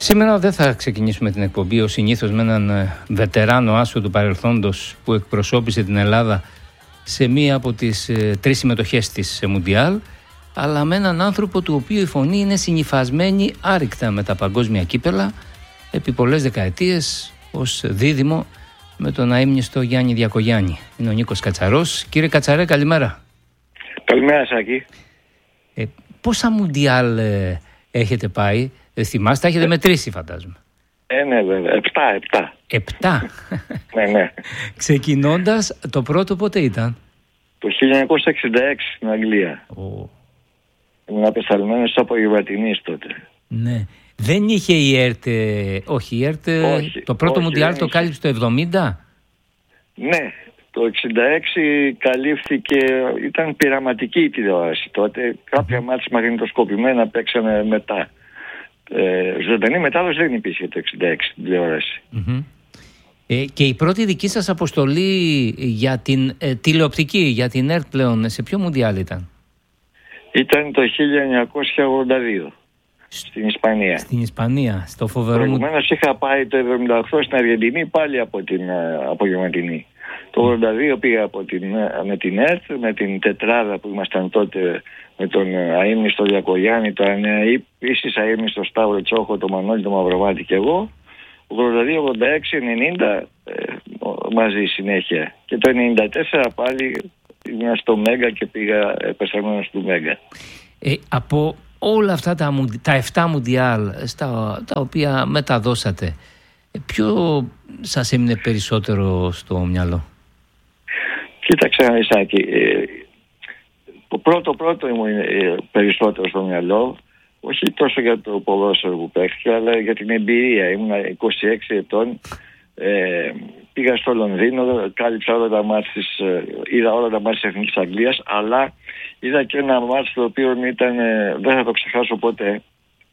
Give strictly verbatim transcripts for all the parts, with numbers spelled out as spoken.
Σήμερα δεν θα ξεκινήσουμε την εκπομπή ως συνήθως με έναν βετεράνο άσο του παρελθόντος που εκπροσώπησε την Ελλάδα σε μία από τις ε, τρεις συμμετοχές της σε Μουντιάλ, αλλά με έναν άνθρωπο του οποίου η φωνή είναι συνυφασμένη άρρηκτα με τα παγκόσμια κύπελα επί πολλές δεκαετίες ως δίδυμο με τον αείμνηστο Γιάννη Διακογιάννη. Είναι ο Νίκος Κατσαρός. Κύριε Κατσαρέ, καλημέρα. Καλημέρα, Σάκη. Ε, πόσα Μουντιάλ ε, έχετε πάει? Ε, θυμάστε, έχετε μετρήσει, φαντάζομαι. Ε, ναι, βέβαια. Επτά, επτά. Επτά. Ναι, ναι. Ξεκινώντας, το πρώτο πότε ήταν? Το χίλια εννιακόσια εξήντα έξι στην Αγγλία. Oh. Ήμουν απεσταλμένος από Γεβρατινής τότε. Ναι. Δεν είχε η ΕΡΤ, όχι η ΕΡΤ, όχι, το πρώτο όχι, Μουντιάλ το κάλυψε το εβδομήντα. Ναι, το εξήντα έξι καλύφθηκε, ήταν πειραματική η τηλεόραση τότε. Κάποια μάτς μαγνητοσκοπημένα παίξανε μετά. Ε, ζωντανή μετάδοση δεν υπήρχε το εξήντα έξι στην τηλεόραση. Mm-hmm. Ε, και η πρώτη δική σας αποστολή για την ε, τηλεοπτική, για την ΕΡΤ πλέον, σε ποιο Μουντιάλ ήταν? Ήταν το χίλια εννιακόσια ογδόντα δύο στην Ισπανία. Στην Ισπανία, στο φοβερό Μουντιάλ. Προηγουμένως είχα πάει το εβδομήντα οκτώ στην Αργεντινή, πάλι από την από Γερμανία. Το ογδόντα δύο πήγα από την, με την ΕΡΤ, με την τετράδα που ήμασταν τότε, με τον αείμνηστο Διακογιάννη, το επίσης αείμνηστο Σταύρο Τσόχο, το Μανώλη, το Μαυροβάτη και εγώ. ογδόντα δύο, ογδόντα έξι, ενενήντα ε, μαζί συνέχεια. Και το ενενήντα τέσσερα πάλι ήμουν στο Μέγκα και πήγα επεστραμμένος του Μέγκα. Ε, από όλα αυτά τα, τα επτά Μουντιάλ στα, τα οποία μεταδώσατε, ποιο σας έμεινε περισσότερο στο μυαλό? Κοίταξε, Ισάκη, ε, το πρώτο πρώτο ήμουν ε, περισσότερο στο μυαλό, όχι τόσο για το ποδόσφαιρο που παίχτηκε, αλλά για την εμπειρία. Ήμουν είκοσι έξι ετών, ε, πήγα στο Λονδίνο, κάλυψα όλα τα μάτς της, ε, είδα όλα τα μάτς της Εθνικής Αγγλίας, αλλά είδα και ένα μάτς το οποίο ήταν, ε, δεν θα το ξεχάσω ποτέ,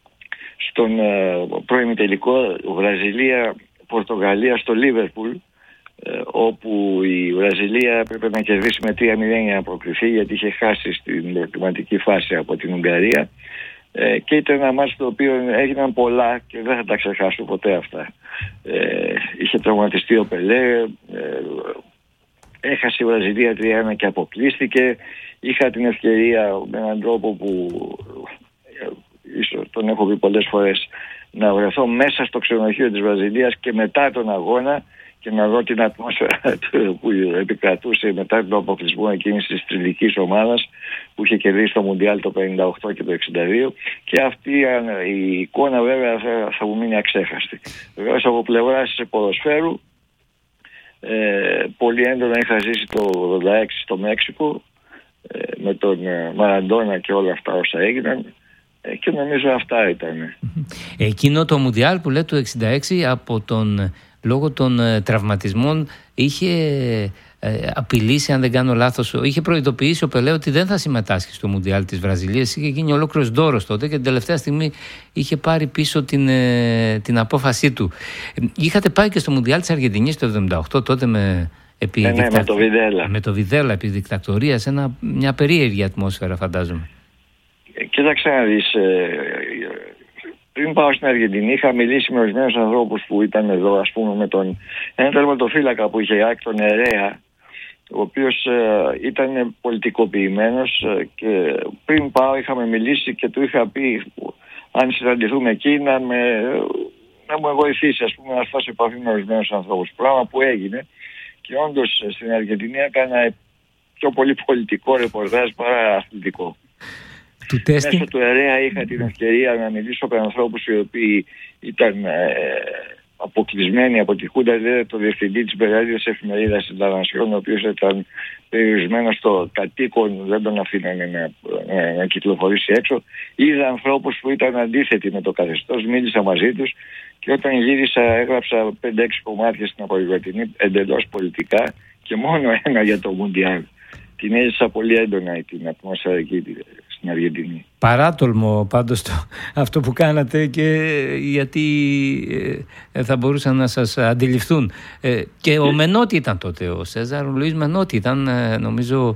στον ε, πρώην τελικό Βραζιλία-Πορτογαλία στο Λίβερπουλ, ε, όπου η Βραζιλία έπρεπε να κερδίσει με τρία μηδέν για να προκριθεί, γιατί είχε χάσει στην προκριματική φάση από την Ουγγαρία, ε, και ήταν ένα μάτς το οποίο έγιναν πολλά και δεν θα τα ξεχάσω ποτέ αυτά. Ε, είχε τραυματιστεί ο Πελέ, ε, έχασε η Βραζιλία τρία ένα και αποκλείστηκε. Είχα την ευκαιρία με έναν τρόπο που ίσως τον έχω πει πολλές φορές, να βρεθώ μέσα στο ξενοδοχείο της Βραζιλίας και μετά τον αγώνα και να δω την ατμόσφαιρα που επικρατούσε μετά τον αποκλεισμό εκείνης της τριλικής ομάδας που είχε κερδίσει το Μουντιάλ το πενήντα οκτώ και το εξήντα δύο, και αυτή η εικόνα βέβαια θα, θα μου μείνει αξέχαστη. Βεβαίως από πλευράς ποδοσφαίρου, ε, πολύ έντονα είχα ζήσει το ογδόντα έξι στο Μέξικο, ε, με τον Μαραντόνα και όλα αυτά όσα έγιναν. Και νομίζω αυτά ήταν. Εκείνο το Μουντιάλ που λέτε το εξήντα έξι, από τον, λόγω των ε, τραυματισμών είχε ε, απειλήσει, αν δεν κάνω λάθος, είχε προειδοποιήσει ο Πελέ ότι δεν θα συμμετάσχει στο Μουντιάλ της Βραζιλίας. Είχε γίνει ολόκληρος δώρος τότε και την τελευταία στιγμή είχε πάρει πίσω την, ε, την απόφασή του. Ε, είχατε πάει και στο Μουντιάλ της Αργεντινής το εβδομήντα οκτώ τότε με, επί ναι, ναι, δικτακ... με το Βιδέλα. Με το Βιδέλα επί δικτακτορίας, ένα, μια περίεργη ατμόσφαιρα φαντάζομαι. Κοίταξε να δεις, ε, πριν πάω στην Αργεντινή είχα μιλήσει με ορισμένους ανθρώπους που ήταν εδώ, ας πούμε με τον ένα τερματοφύλακα που είχε η ΑΕΚ, τον Ερέα, ο οποίος ε, ήταν πολιτικοποιημένος, ε, και πριν πάω είχαμε μιλήσει και του είχα πει αν συναντηθούμε εκεί να, με, να μου βοηθήσει, ας πούμε, να φτάσω σε επαφή με ορισμένους ανθρώπους, πράγμα που έγινε, και όντως στην Αργεντινή έκανα πιο πολύ πολιτικό ρεπορτάζ παρά αθλητικό. Του Μέσω του Ερέα είχα την ευκαιρία να μιλήσω με ανθρώπους οι οποίοι ήταν ε, αποκλεισμένοι από τη Χούντα, δηλαδή το διευθυντή της μεγαλύτερης εφημερίδας της Λανασιόν, ο οποίος ήταν περιορισμένος στο κατοίκον, δεν τον αφήνανε να, να, να κυκλοφορήσει έξω. Είδα ανθρώπους που ήταν αντίθετοι με το καθεστώς, μίλησα μαζί τους και όταν γύρισα έγραψα πέντε έξι κομμάτια στην Απογευματινή εντελώς πολιτικά και μόνο ένα για το Μουντιάλ. Την έζησα πολύ έντονα την ατμόσφαιρα εκεί στην Αργεντινή. Παράτολμο πάντως το, αυτό που κάνατε, και γιατί ε, θα μπορούσαν να σας αντιληφθούν. Ε, και ο Μενότη ήταν τότε, ο Σέζαρ, ο Λουίς Μενότη ήταν, ε, νομίζω,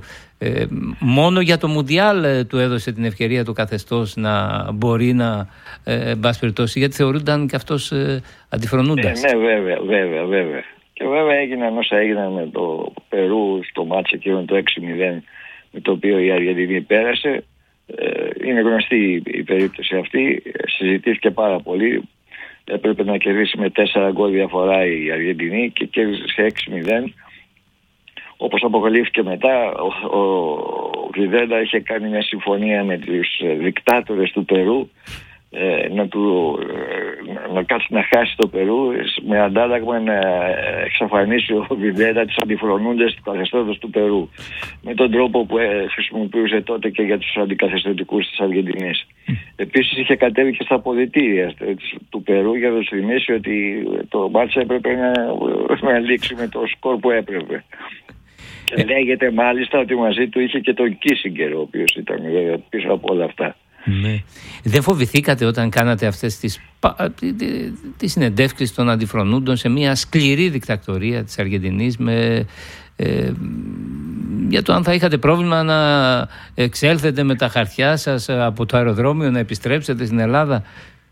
Ε, μόνο για το Μουντιάλ ε, του έδωσε την ευκαιρία το καθεστώς να μπορεί να ε, εν πάση περιπτώσει, γιατί θεωρούνταν και αυτός ε, αντιφρονούντας. Ε, ναι, βέβαια, βέβαια, βέβαια. Και βέβαια έγιναν όσα έγιναν με το Περού στο μάτς εκείνο το έξι μηδέν, με το οποίο η Αργεντινή πέρασε. Ε, είναι γνωστή η περίπτωση αυτή, συζητήθηκε πάρα πολύ. Έπρεπε να κερδίσει με τέσσερα γκολ διαφορά η Αργεντινή και κέρδισε σε έξι μηδέν. Όπως αποκαλύφθηκε μετά, ο, ο Βιδέντα είχε κάνει μια συμφωνία με τους δικτάτορες του Περού ε, να, του, ε, να κάτσει να χάσει το Περού με αντάλλαγμα να εξαφανίσει ο Βιδέντα τις αντιφρονούντες του καθεστώτος του Περού, με τον τρόπο που ε, χρησιμοποιούσε τότε και για τους αντικαθεστωτικούς της Αργεντινής. Επίσης είχε κατέβει και στα αποδυτήρια του Περού για να τους θυμίσει ότι το μάτσα έπρεπε να, να λήξει με το σκορ που έπρεπε. Και ε... λέγεται μάλιστα ότι μαζί του είχε και τον Κίσιγκερ, ο οποίος ήταν βέβαια πίσω από όλα αυτά. Ναι. Δεν φοβηθήκατε όταν κάνατε αυτές τις, τις συνεντεύξεις των αντιφρονούντων σε μια σκληρή δικτακτορία της Αργεντινής με, ε, για το αν θα είχατε πρόβλημα να εξέλθετε με τα χαρτιά σας από το αεροδρόμιο να επιστρέψετε στην Ελλάδα?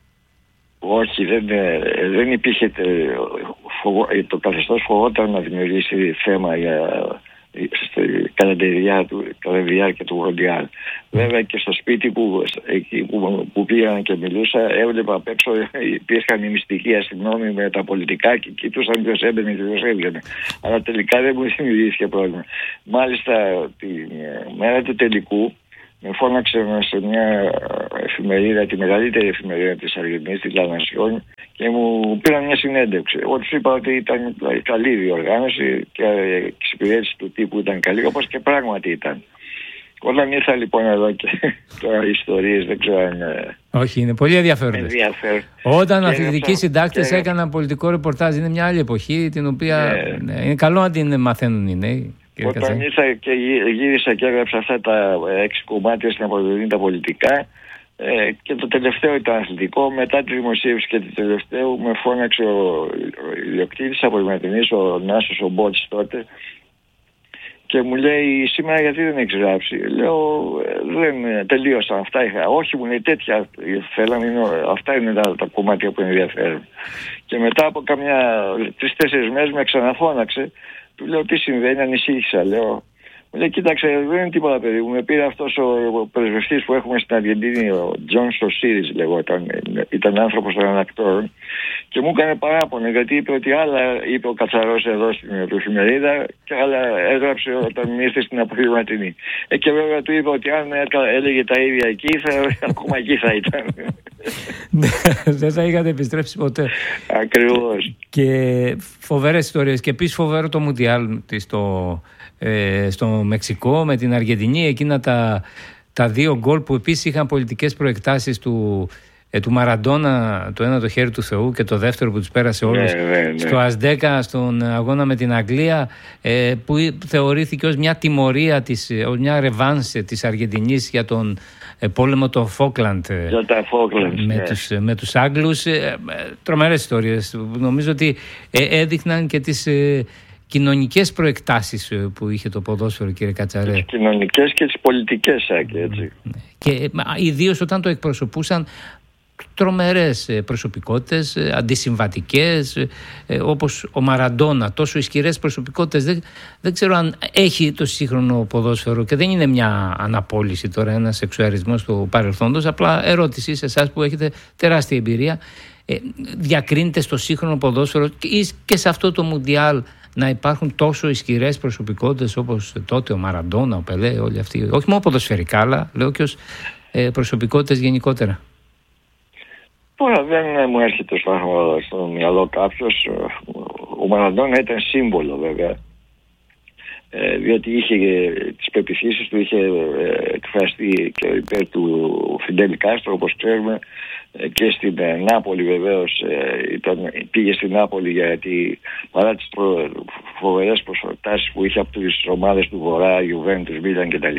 Όχι, δεν, δεν υπήρχε. Το καθεστώς φοβόταν να δημιουργήσει θέμα για, κατά τη διάρκεια του Μουντιάλ. Βέβαια και στο σπίτι που, εκεί που, που πήγαν και μιλούσα, έβλεπα απ' έξω υπήρχαν οι μυστικοί αστυνόμοι με τα πολιτικά και κοιτούσαν ποιος έμπαινε και ποιος έβγαινε. Αλλά τελικά δεν μου δημιουργήθηκε πρόβλημα. Μάλιστα τη μέρα του τελικού με φώναξε σε μια εφημερίδα, τη μεγαλύτερη εφημερίδα της Αργεντινής, τη La Nación, και μου πήραν μια συνέντευξη. Εγώ τους είπα ότι ήταν καλή διοργάνωση και η εξυπηρέτηση του τύπου ήταν καλή, όπως και πράγματι ήταν. Όταν ήρθα λοιπόν εδώ και τώρα ιστορίες, δεν ξέρω αν... Όχι, είναι πολύ ενδιαφέροντες. Όταν αθλητικοί συντάκτες και... έκαναν πολιτικό ρεπορτάζ, είναι μια άλλη εποχή, την οποία yeah. ναι, είναι καλό να την μαθαίνουν οι νέοι. Όταν ήρθα και γύρισα και έγραψα αυτά τα έξι κομμάτια στην Αποδοτή τα πολιτικά, ε, και το τελευταίο ήταν αθλητικό. Μετά τη δημοσίευση και το τελευταίο με φώναξε ο ιδιοκτήτης Αποδηματινής, ο Νάσος ο Μπότς τότε, και μου λέει σήμερα γιατί δεν έχεις γράψει? Λέω δεν τελείωσαν, αυτά είχα. Όχι, μου λέει τέτοια θέλαμε, αυτά είναι τα, τα κομμάτια που ενδιαφέρουν. Και μετά από καμιά τρεις-τέσσερις μέρες με ξαναφώναξε. Του λέω τι συμβαίνει, ανησύχησα. Λέω, μου λέει κοίταξε, δεν είναι τίποτα παιδί μου. Με πήρε αυτός ο πρεσβευτής που έχουμε στην Αργεντινή, ο Τζον Σοσίρις λεγόταν, ήταν άνθρωπος των ανακτόρων, και μου έκανε παράπονο γιατί είπε ότι άλλα είπε ο Κατσαρός εδώ στην εφημερίδα και άλλα έγραψε όταν ήρθε στην Αποδηματινή. Ε, και βέβαια του είπα ότι αν έλεγε τα ίδια εκεί, θα, ακόμα εκεί θα ήταν. Δεν θα είχατε επιστρέψει ποτέ. Ακριβώς. Και φοβερές ιστορίες. Και επίσης φοβερό το Μουντιάλ στο, ε, στο Μεξικό με την Αργεντινή. Εκείνα τα, τα δύο γκολ που επίσης είχαν πολιτικές προεκτάσεις του, ε, του Μαραντόνα, το ένα το χέρι του Θεού και το δεύτερο που τους πέρασε όλους, ναι, ναι, ναι. στο Ασδέκα, στον αγώνα με την Αγγλία, ε, που θεωρήθηκε ως μια τιμωρία, της, ως μια ρεβάνς της Αργεντινής για τον πόλεμο το Φόκλαντ με, ναι. τους, με τους Άγγλους. Τρομερές ιστορίες. Νομίζω ότι έδειχναν και τις ε, κοινωνικές προεκτάσεις που είχε το ποδόσφαιρο, κύριε Κατσαρέ. Τις κοινωνικές και τις πολιτικές, έτσι. Και ιδίως όταν το εκπροσωπούσαν τρομερές προσωπικότητες, αντισυμβατικές, όπως ο Μαραντόνα, τόσο ισχυρές προσωπικότητες. Δεν, δεν ξέρω αν έχει το σύγχρονο ποδόσφαιρο, και δεν είναι μια αναπόλυση τώρα, ένας σεξουαρισμός του παρελθόντος, απλά ερώτηση σε εσάς που έχετε τεράστια εμπειρία. Ε, διακρίνεται στο σύγχρονο ποδόσφαιρο και σε αυτό το Μουντιάλ να υπάρχουν τόσο ισχυρές προσωπικότητες όπως τότε ο Μαραντόνα, ο Πελέ, όλοι αυτοί, όχι μόνο ποδοσφαιρικά, αλλά λέω και ως ε, προσωπικότητες γενικότερα? Τώρα δεν μου έρχεται στο, στο μυαλό κάποιος. Ο Μαραντόνα ήταν σύμβολο βέβαια, ε, διότι είχε τις πεποιθήσεις του, είχε ε, εκφραστεί και υπέρ του Φιντέλ Κάστρο, όπως ξέρουμε, ε, και στην ε, Νάπολη βεβαίως, ε, ήταν, πήγε στην Νάπολη γιατί παρά τις προ, φοβερές προσφορτάσεις που είχε από τις ομάδες του Βορρά, Ιουβέντους, Μίλαν κτλ.,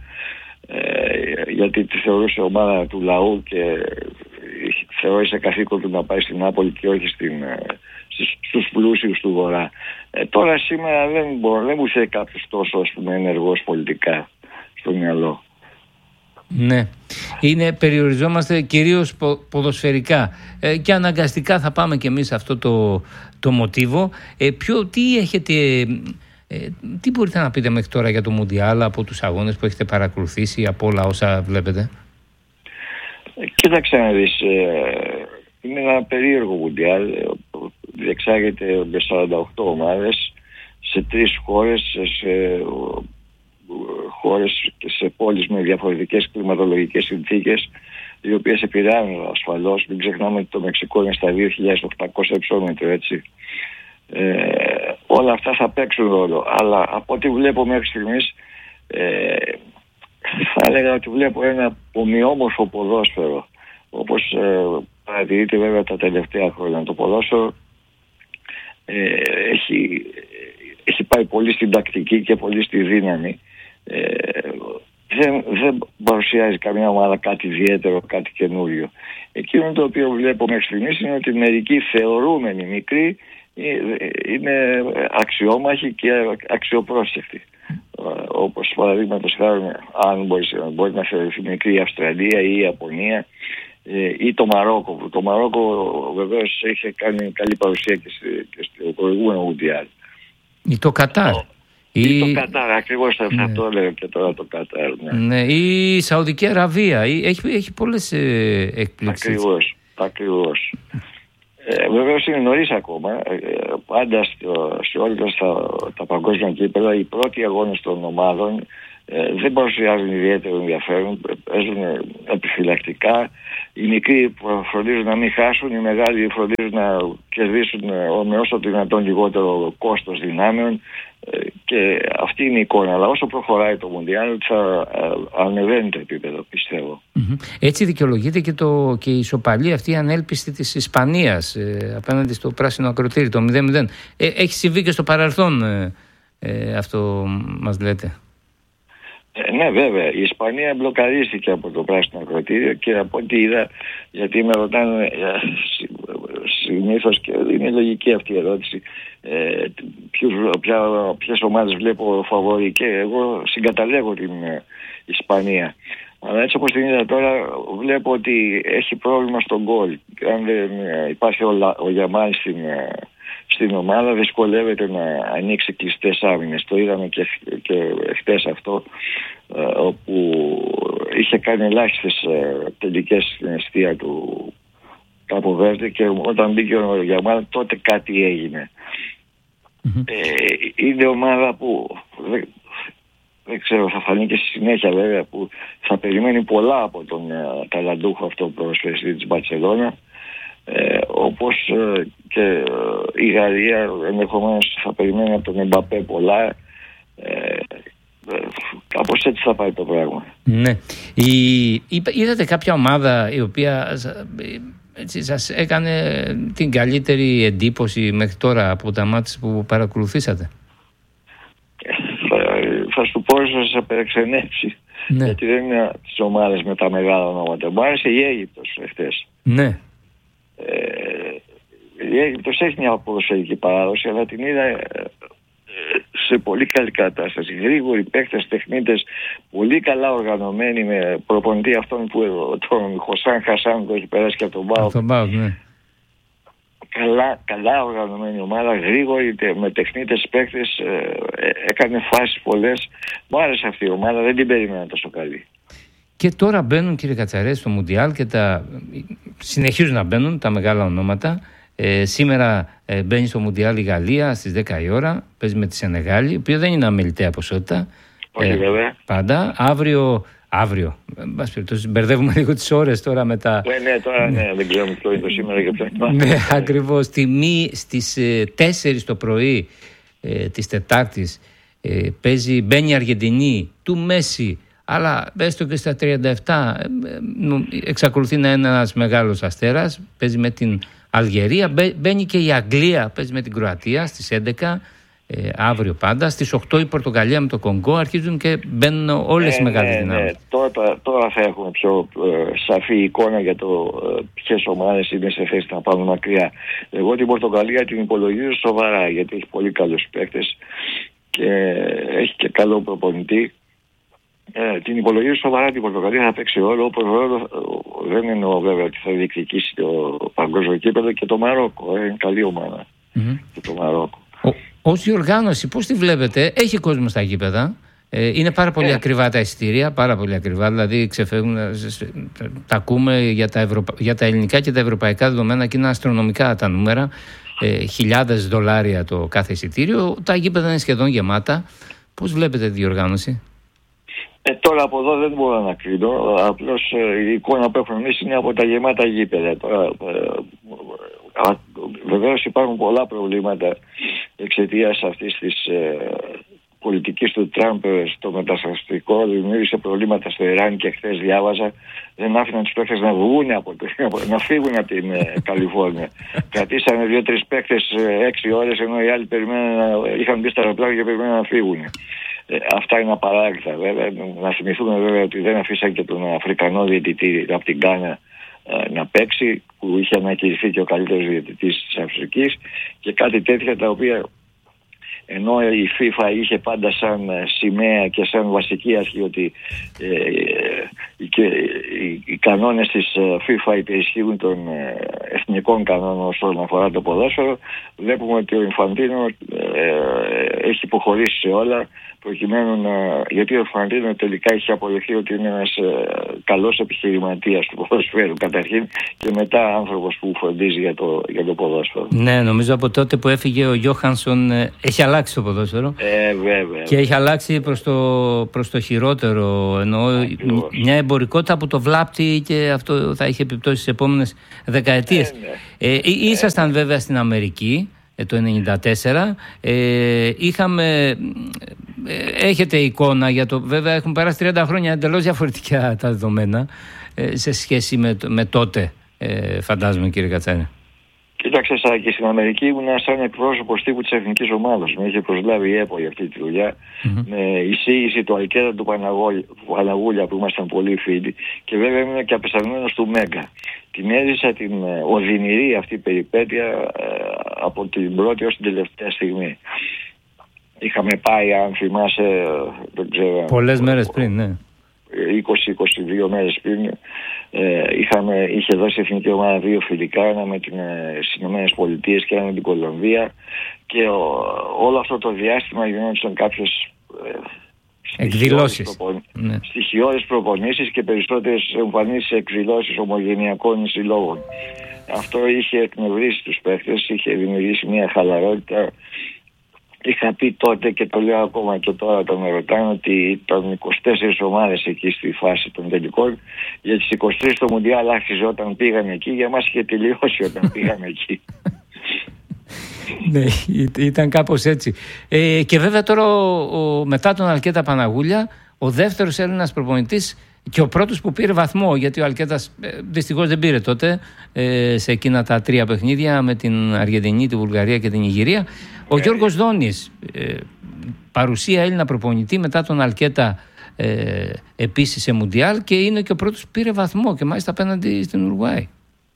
ε, γιατί τη θεωρούσε ομάδα του λαού και θεώρησε καθήκον του να πάει στην Νάπολη και όχι στην, στους πλούσιους του Βορρά. Ε, τώρα σήμερα δεν, μπορώ, δεν μου θέλει κάποιος τόσο, ας πούμε, ενεργός πολιτικά. στο μυαλό. Ναι, είναι, περιοριζόμαστε κυρίως πο, ποδοσφαιρικά ε, και αναγκαστικά θα πάμε και εμείς σε αυτό το, το μοτίβο. Ε, ποιο, τι έχετε, ε, τι μπορείτε να πείτε μέχρι τώρα για το Μουντιάλ από τους αγώνες που έχετε παρακολουθήσει, από όλα όσα βλέπετε? Ε, κοίταξε να δεις, ε, είναι ένα περίεργο Μουντιάλ, διεξάγεται με σαράντα οκτώ ομάδες σε τρεις χώρες, σε χώρες και σε πόλεις με διαφορετικές κλιματολογικές συνθήκες, οι οποίες επηρεάζουν ασφαλώς. Μην ξεχνάμε ότι το Μεξικό είναι στα δύο χιλιάδες οκτακόσια υψόμετρο, έτσι. Ε, όλα αυτά θα παίξουν ρόλο, αλλά από ό,τι βλέπω μέχρι στιγμής, ε, θα έλεγα ότι βλέπω ένα ομοιόμορφο ποδόσφαιρο, όπως ε, παρατηρείται βέβαια τα τελευταία χρόνια. Το ποδόσφαιρο ε, έχει, έχει πάει πολύ στην τακτική και πολύ στη δύναμη. Ε, δεν, δεν παρουσιάζει καμιά ομάδα κάτι ιδιαίτερο, κάτι καινούριο. Εκείνο το οποίο βλέπω μέχρι στιγμής είναι ότι μερικοί θεωρούμενοι μικροί είναι αξιόμαχοι και αξιοπρόσεκτοι. Όπως παραδείγματος χάρη, αν μπορεί, μπορεί να θεωρηθεί μικρή η Αυστραλία ή η Ιαπωνία ή το Μαρόκο. Το Μαρόκο βεβαίως είχε κάνει καλή παρουσία και, και στο προηγούμενο Μουντιάλ. Ή το Κατάρ. Ή, ή το Κατάρ, ακριβώς θα ναι. το έλεγα και τώρα το Κατάρ. Ναι, ναι, ή η Σαουδική Αραβία. Έχει, έχει πολλές ε, εκπλήξεις. Ακριβώς, ακριβώς. Ε, βεβαίως είναι νωρίς ακόμα. Ε, πάντα στο, σε όλα τα, τα παγκόσμια κύπελλα οι πρώτοι αγώνες των ομάδων ε, δεν παρουσιάζουν ιδιαίτερο ενδιαφέρον, παίζουν επιφυλακτικά. Οι μικροί φροντίζουν να μην χάσουν, οι μεγάλοι φροντίζουν να κερδίσουν με όσο το δυνατόν λιγότερο κόστος δυνάμεων, ε, και αυτή είναι η εικόνα. Αλλά όσο προχωράει το Μουντιάλ θα ε, ανεβαίνει το επίπεδο, πιστεύω. Mm-hmm. Έτσι δικαιολογείται και, το, και η ισοπαλία αυτή η ανέλπιστη της Ισπανίας ε, απέναντι στο πράσινο ακροτήρι, το μηδέν μηδέν. Ε, έχει συμβεί και στο παρελθόν ε, ε, αυτό μας λέτε? Ε, ναι, βέβαια. Η Ισπανία μπλοκαρίστηκε από το πράσινο ακροτήριο και από ό,τι είδα, γιατί με ρωτάνε συνήθως και είναι λογική αυτή η ερώτηση, ε, ποιες ομάδες βλέπω φαβορί, και εγώ συγκαταλέγω την ε, Ισπανία. Αλλά έτσι όπως την είδα τώρα βλέπω ότι έχει πρόβλημα στον γκολ. Αν δεν ε, υπάρχει ο, ο Γιαμάλ στην, ε, στην ομάδα, δυσκολεύεται να ανοίξει κλειστές άμυνες. Το είδαμε και, και χτες αυτό, ε, όπου είχε κάνει ελάχιστες ε, τελικές στην αιστεία του Κάπο Βέρντε, και όταν μπήκε ο Γιαμάλ τότε κάτι έγινε. Mm-hmm. Ε, είναι ομάδα που δεν, δεν ξέρω, θα φανεί και στη συνέχεια βέβαια, που θα περιμένει πολλά από τον ε, ταλαντούχο αυτό ποδοσφαιριστή της Μπαρσελόνα, ε, όπως ε, και ε, η Γαλλία ενδεχομένως θα περιμένει από τον Εμπαπέ πολλά. ε, Κάπως έτσι θα πάει το πράγμα. Ναι. Η, είδατε κάποια ομάδα η οποία έτσι, σας έκανε την καλύτερη εντύπωση μέχρι τώρα από τα μάτς που παρακολουθήσατε? Θα, θα σου πω ίσως σας απερεξενέψει, ναι. Γιατί δεν είναι τις ομάδες με τα μεγάλα ονόματα. Μου άρεσε η Αίγυπτος εχθές. Ναι. Ε, η Αίγυπτος έχει μια ποδοσφαιρική παράδοση, αλλά την είδα σε πολύ καλή κατάσταση. Γρήγοροι παίκτες, τεχνίτες, πολύ καλά οργανωμένοι, με προπονητή αυτόν που τον Χωσάν Χασάν που έχει περάσει και από τον Μπάουκ. Τον Μπάουκ, ναι. Καλά, καλά οργανωμένη ομάδα, γρήγορη, με τεχνίτες παίκτες, ε, έκανε φάσεις πολλές. Μου άρεσε αυτή η ομάδα, δεν την περίμενα τόσο καλή. Και τώρα μπαίνουν, κύριε Κατσαρέ, στο Μουντιάλ και τα... συνεχίζουν να μπαίνουν τα μεγάλα ονόματα. Ε, σήμερα ε, μπαίνει στο Μουντιάλ η Γαλλία στις δέκα η ώρα, παίζει με τη Σενεγάλη, η οποία δεν είναι αμεληταία ποσότητα. Όχι, ε, βέβαια. Πάντα. Αύριο, αύριο, μπερδεύουμε λίγο τις ώρες τώρα με τα... Ναι, ναι, τώρα ναι, δεν ξέρουμε ποιο είναι το σήμερα και ποιο είναι. Ναι, ακριβώς. Τιμή στις ε, τέσσερις το πρωί ε, της Τετάρτης ε, παίζει, μπαίνει η Αργεντινή του Μέση, αλλά έστω και στα τριάντα επτά ε, εξακολουθεί να είναι ένας μεγάλος αστέρας, παίζει με την Αλγερία, μπαίνει και η Αγγλία, παίζει με την Κροατία στις έντεκα, ε, αύριο πάντα. Στις οκτώ η Πορτογαλία με το Κονγκό, αρχίζουν και μπαίνουν όλες ε, οι μεγάλες ναι, δυνάμεις. Ναι. Τώρα, τώρα θα έχουμε πιο ε, σαφή εικόνα για το ε, ποιες ομάδες είναι σε θέση να πάνε μακριά. Εγώ την Πορτογαλία την υπολογίζω σοβαρά, γιατί έχει πολύ καλούς παίκτες και έχει και καλό προπονητή. Ε, την υπολογίζω σοβαρά την Πορτογαλία θα παίξει ρόλο, όπως ρόλο δεν εννοώ βέβαια ότι θα διεκδικήσει το παγκόσμιο κύπελλο και το Μαρόκο. Ε, είναι καλή ομάδα mm-hmm. και το Μαρόκο. Ως διοργάνωση πώς τη βλέπετε? Έχει κόσμο στα γήπεδα? Ε, είναι πάρα πολύ yeah. ακριβά τα εισιτήρια, πάρα πολύ ακριβά, δηλαδή ξεφεύγουν, τα ακούμε για τα, ευρωπα... για τα ελληνικά και τα ευρωπαϊκά δεδομένα και είναι αστρονομικά τα νούμερα, ε, χιλιάδες δολάρια το κάθε εισιτήριο, τα γήπεδα είναι σχεδόν γεμάτα. Πώς βλέπετε τη διοργάνωση? Ε, τώρα από εδώ δεν μπορώ να κρίνω, απλώς ε, η εικόνα που έχουμε εμείς είναι από τα γεμάτα γήπεδα. Τώρα, ε, ε, βεβαίως υπάρχουν πολλά προβλήματα εξαιτίας αυτής της ε, πολιτικής του Τραμπ στο μεταναστευτικό. Δημιούργησε προβλήματα στο Ιράν και χθες διάβαζα δεν άφηναν τους παίκτες να βγουν από το, να φύγουν από την ε, Καλιφόρνια. Κρατήσανε δύο-τρεις παίκτες ε, έξι ώρες ενώ οι άλλοι περιμέναν, είχαν μπει στα αεροπλάνα και περιμέναν να φύγουν. Ε, αυτά είναι απαράδεκτα βέβαια. Να θυμηθούμε βέβαια ότι δεν αφήσαν και τον Αφρικανό διαιτητή από την Γκάνα ε, να παίξει, που είχε ανακηρυχθεί και ο καλύτερος διαιτητής της Αφρικής, και κάτι τέτοια τα οποία ενώ η FIFA είχε πάντα σαν σημαία και σαν βασική αρχή ότι ε, και οι, οι κανόνες της FIFA υπερισχύουν των εθνικών κανόνων όσον αφορά το ποδόσφαιρο, βλέπουμε ότι ο Ινφαντίνο ε, έχει υποχωρήσει σε όλα προκειμένου να, γιατί ο Ινφαντίνο τελικά έχει αποδεχθεί ότι είναι ένας ε, καλός επιχειρηματίας του ποδοσφαίρου καταρχήν και μετά άνθρωπος που φροντίζει για το, για το ποδόσφαιρο. Ναι, νομίζω από τότε που έφυγε ο Γιώχανσον ε, έχει αλλάξει το ποδόσφαιρο. Ε, βέβαια. Και έχει αλλάξει προς το, προς το χειρότερο. Εννοώ Ακριβώς. μια εμπορικότητα που το βλάπτει και αυτό θα έχει επιπτώσει στις επόμενες δεκαετίες. Ε, ναι. ε, ήσασταν ε, βέβαια στην Αμερική ε, το ενενήντα τέσσερα. Ε, είχαμε... Ε, έχετε εικόνα για το... Βέβαια έχουν περάσει τριάντα χρόνια εντελώς διαφορετικά τα δεδομένα ε, σε σχέση με, με τότε, ε, φαντάζομαι, κύριε Κατσάρη. Κοίταξε, σαν και στην Αμερική ήμουν σαν εκπρόσωπος τύπου της εθνικής ομάδας. Με είχε προσλάβει η ΕΠΟ για αυτή τη δουλειά. Mm-hmm. Με εισήγηση του Αλκέρα του Παναγούλια που ήμασταν πολύ φίλοι. Και βέβαια ήμουν και απεσταλμένος του Μέγκα. Την έζησα την οδυνηρή αυτή περιπέτεια ε, από την πρώτη ως την τελευταία στιγμή. Είχαμε πάει, αν θυμάσαι, δεν ξέρω... Πολλές μέρες πριν, ναι. είκοσι με είκοσι δύο μέρες πριν ε, είχαμε, είχε δώσει η εθνική ομάδα δύο φιλικά, ένα με τις Ηνωμένες Πολιτείες και ένα με την Κολομβία, και ο, όλο αυτό το διάστημα γινόντουσαν κάποιες ε, εκδηλώσεις, προπον... ναι. στοιχειώδεις προπονήσεις και περισσότερες εμφανίσεις εκδηλώσεις ομογενειακών συλλόγων. Αυτό είχε εκνευρίσει τους παίχτες, είχε δημιουργήσει μια χαλαρότητα. Είχα πει τότε και το λέω ακόμα και τώρα όταν με ρωτάνε ότι ήταν είκοσι τέσσερις ομάδες εκεί στη φάση των τελικών. Για τις είκοσι τρεις το Μουντιάλ άρχιζε όταν πήγαν εκεί, για μας είχε τελειώσει όταν πήγαν εκεί. Ναι, ήταν κάπως έτσι. Ε, και βέβαια τώρα ο, ο, μετά τον Αλκέτα Παναγούλια, ο δεύτερος Έλληνας προπονητής και ο πρώτος που πήρε βαθμό, γιατί ο Αλκέτας ε, δυστυχώς δεν πήρε τότε ε, σε εκείνα τα τρία παιχνίδια με την Αργεντινή, τη Βουλγαρία και την Ιγυρία. Ο Γιώργος Δόνης, ε, παρουσία Έλληνα προπονητή μετά τον Αλκέτα ε, επίσης σε Μουντιάλ, και είναι και ο πρώτος που πήρε βαθμό και μάλιστα απέναντι στην Ουρουάη.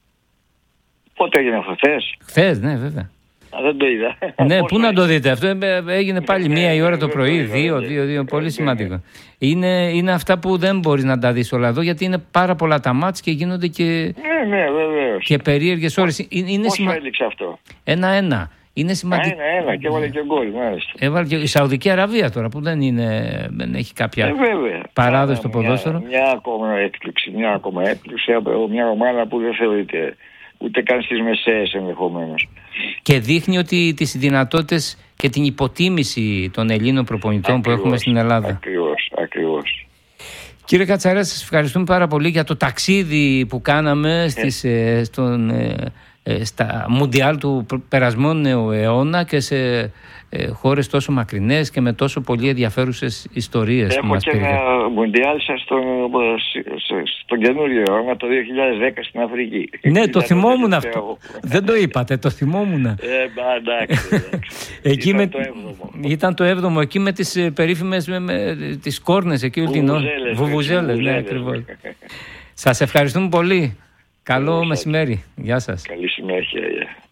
Πότε έγινε αυτό, χθες? Χθες, ναι, βέβαια. Α, δεν το είδα. Ναι, πού να το δείτε. Αυτό έγινε πάλι μία η ώρα το πρωί, δύο, δύο, δύο. Πολύ σημαντικό. Είναι, είναι αυτά που δεν μπορείς να τα δεις όλα εδώ, γιατί είναι πάρα πολλά τα μάτς και γίνονται και, ναι, ναι, βεβαίως, και περίεργες ώρες. Είναι πώς σημα... έληξε αυτό? Ένα-ένα. Είναι σημαντικό. Ένα-ένα και έβαλε και γκολ, μάλιστα. Έβαλε και η Σαουδική Αραβία τώρα που δεν, είναι, δεν έχει κάποια ε, παράδοση στο ποδόσφαιρο. Μια, μια ακόμα έκπληξη, μια ακόμα έκπληξη από μια ομάδα που δεν θεωρείται ούτε καν στις μεσαίες ενδεχομένως. Και δείχνει ότι τις δυνατότητες και την υποτίμηση των Ελλήνων προπονητών ακριβώς, που έχουμε στην Ελλάδα. Ακριβώς, ακριβώς. Κύριε Κατσαρέα, σας ευχαριστούμε πάρα πολύ για το ταξίδι που κάναμε στις, ε, στον, ε, ε, στα Μουντιάλ του περασμένου αιώνα και σε ε, χώρες τόσο μακρινές και με τόσο πολύ ενδιαφέρουσες ιστορίες. Έχω που μας και πήρε. ένα Μουντιάλ σας στον, στον καινούριο αιώνα, το δύο χιλιάδες δέκα στην Αφρική. Ναι, το θυμόμουν αυτό. Δεν το είπατε, το θυμόμουν. Ε, εντάξει, εκεί ήταν, με, το έβδομο. Ήταν το έβδομο, εκεί με τις περίφημες με, με, τις κόρνες εκεί όλη την ώρα. Βουβουζέλες, ναι, ακριβώς. Σας ευχαριστούμε πολύ. Καλό μεσημέρι. Γεια σας. Καλή συνέχεια.